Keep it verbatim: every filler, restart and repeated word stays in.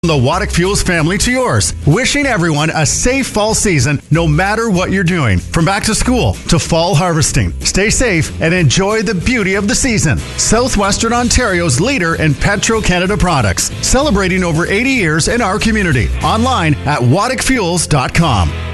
The Waddick Fuels family to yours. Wishing everyone a safe fall season no matter what you're doing. From back to school to fall harvesting. Stay safe and enjoy the beauty of the season. Southwestern Ontario's leader in Petro-Canada products. Celebrating over eighty years in our community. Online at waddick fuels dot com.